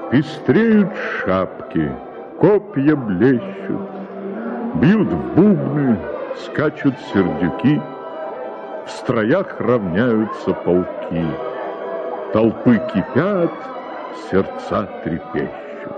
Пестреют шапки, копья блещут, бьют в бубны, скачут сердюки, в строях равняются полки, толпы кипят, сердца трепещут.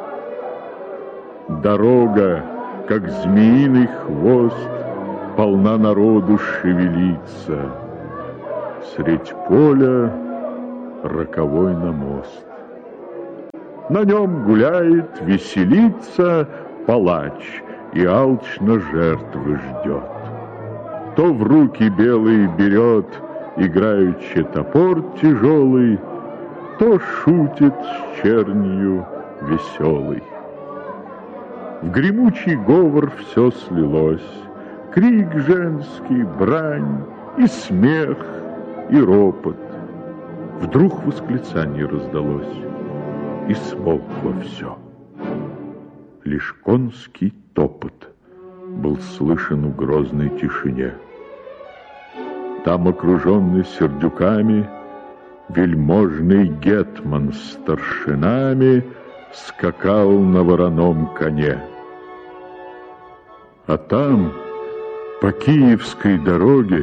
Дорога, как змеиный хвост, полна народу шевелится, средь поля роковой намост. На нем гуляет, веселится палач и алчно жертвы ждет. То в руки белые берет играючи топор тяжелый, то шутит с чернью веселый. В гремучий говор все слилось, крик женский, брань, и смех, и ропот. Вдруг восклицание раздалось, и смолкло все. Лишь конский топот был слышен в грозной тишине. Там, окруженный сердюками, вельможный гетман с старшинами скакал на вороном коне. А там, по Киевской дороге,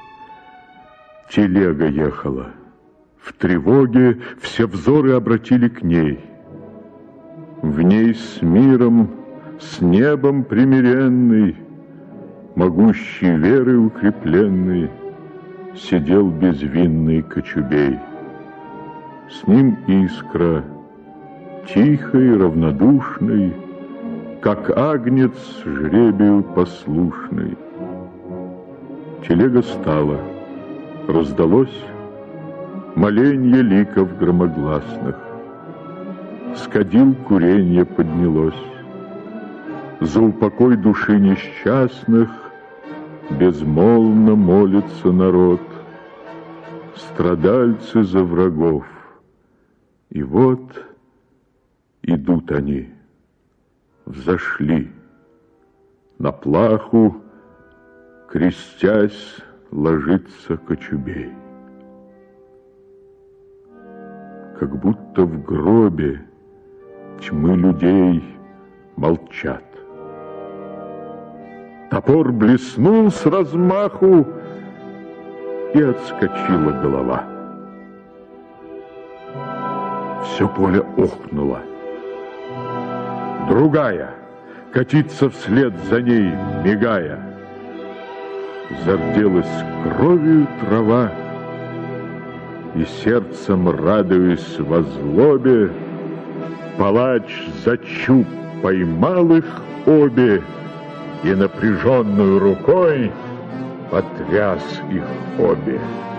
телега ехала. В тревоге все взоры обратили к ней. В ней с миром, с небом примиренный, могущий веры укрепленный, сидел безвинный Кочубей. С ним Искра, тихий, равнодушный, как агнец жребию послушный. Телега стала, раздалось моленье ликов громогласных. С кадил куренье поднялось. За упокой души несчастных безмолвно молится народ, страдальцы за врагов. И вот идут они, взошли на плаху, крестясь, ложится Кочубей. Как будто в гробе тьмы людей молчат. Топор блеснул с размаху, и отскочила голова. Все поле охнуло. Другая катится вслед за ней, мигая. Зарделась кровью трава, и сердцем, радуясь во злобе, палач за чуб поймал их обе и напряженную рукой потряс их обе.